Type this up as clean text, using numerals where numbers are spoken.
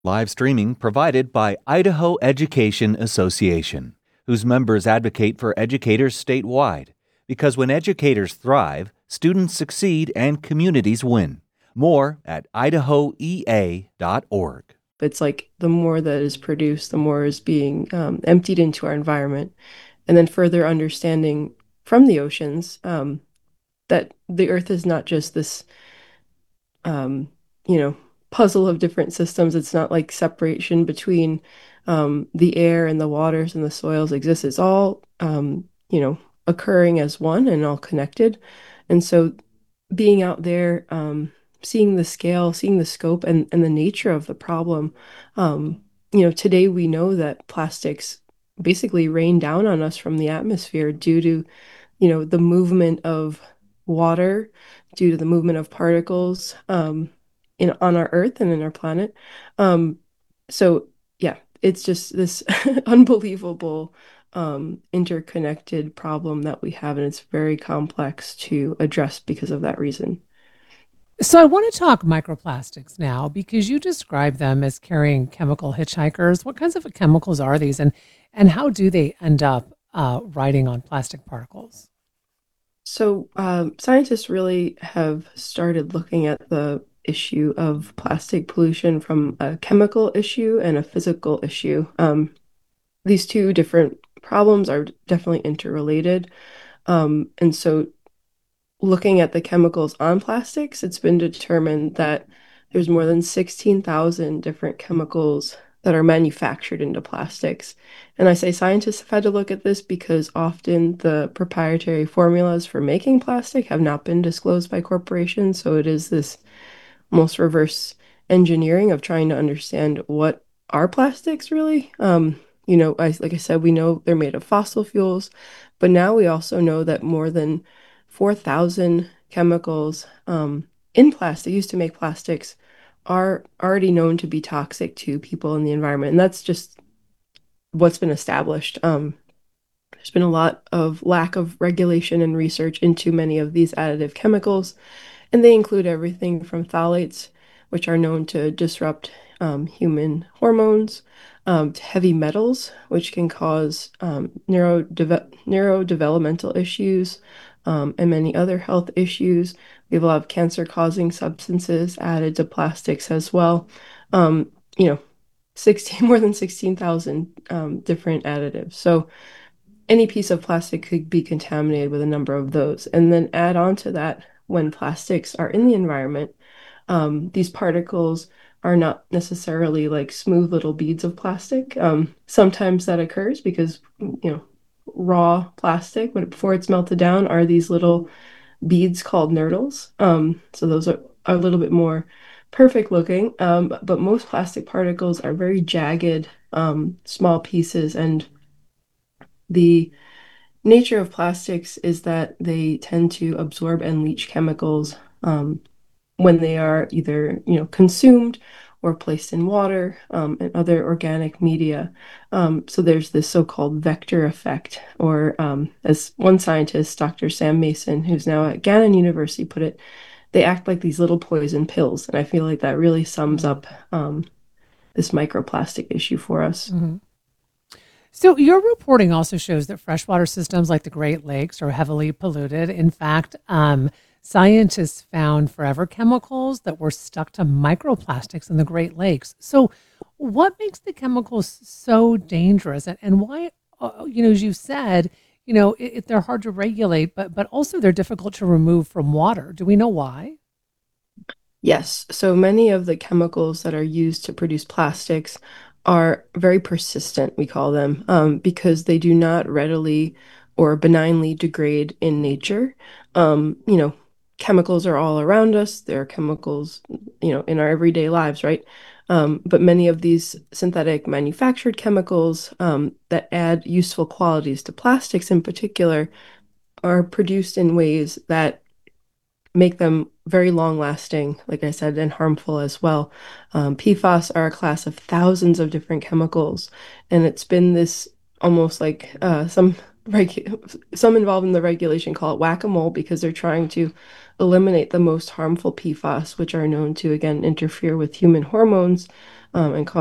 Live streaming provided by Idaho Education Association, whose members advocate for educators statewide. Because when educators thrive, students succeed and communities win. More at idahoea.org. It's like the more that is produced, the more is being emptied into our environment. And then further understanding from the oceans that the earth is not just this, um, you know, puzzle of different systems. It's not like separation between the air and the waters and the soils exists. It's all, occurring as one and all connected. And so being out there, seeing the scale, seeing the scope and the nature of the problem, today we know that plastics basically rain down on us from the atmosphere due to the movement of water, due to the movement of particles in on our Earth and in our planet. Um, so yeah, it's just this unbelievable interconnected problem that we have, and it's very complex to address because of that reason. So I want to talk microplastics now because you describe them as carrying chemical hitchhikers. What kinds of chemicals are these, and how do they end up riding on plastic particles? So, scientists really have started looking at the issue of plastic pollution from a chemical issue and a physical issue. These two different problems are definitely interrelated. And so, looking at the chemicals on plastics, it's been determined that there's more than 16,000 different chemicals that are manufactured into plastics. And I say scientists have had to look at this because often the proprietary formulas for making plastic have not been disclosed by corporations. So it is this almost reverse engineering of trying to understand what are plastics really. Like I said, we know they're made of fossil fuels, but now we also know that more than 4,000 chemicals in plastic used to make plastics are already known to be toxic to people in the environment. And that's just what's been established. There's been a lot of lack of regulation and research into many of these additive chemicals, and they include everything from phthalates, which are known to disrupt human hormones, to heavy metals, which can cause neurodevelopmental issues and many other health issues. We have a lot of cancer-causing substances added to plastics as well. Um, you know, 16 more than 16,000 different additives. So any piece of plastic could be contaminated with a number of those. And then add on to that, when plastics are in the environment, these particles are not necessarily like smooth little beads of plastic. Sometimes that occurs because, raw plastic, before it's melted down, are these little beads called nurdles. So those are a little bit more perfect looking. But most plastic particles are very jagged, small pieces, and the nature of plastics is that they tend to absorb and leach chemicals when they are either, consumed or placed in water and other organic media. So there's this so-called vector effect, or as one scientist, Dr. Sam Mason, who's now at Gannon University, put it, they act like these little poison pills. And I feel like that really sums Mm-hmm. up this microplastic issue for us. Mm-hmm. So, your reporting also shows that freshwater systems like the Great Lakes are heavily polluted. In fact, scientists found forever chemicals that were stuck to microplastics in the Great Lakes. So, what makes the chemicals so dangerous, and why, as you said, they're hard to regulate, but also they're difficult to remove from water. Do we know why? Yes, so many of the chemicals that are used to produce plastics are very persistent, we call them, because they do not readily or benignly degrade in nature. Um, you know, Chemicals are all around us. There are chemicals, in our everyday lives, right? But many of these synthetic manufactured chemicals that add useful qualities to plastics in particular are produced in ways that make them very long lasting, like I said, and harmful as well. PFAS are a class of thousands of different chemicals, and it's been this almost like some involved in the regulation call it whack-a-mole because they're trying to eliminate the most harmful PFAS, which are known to again interfere with human hormones. and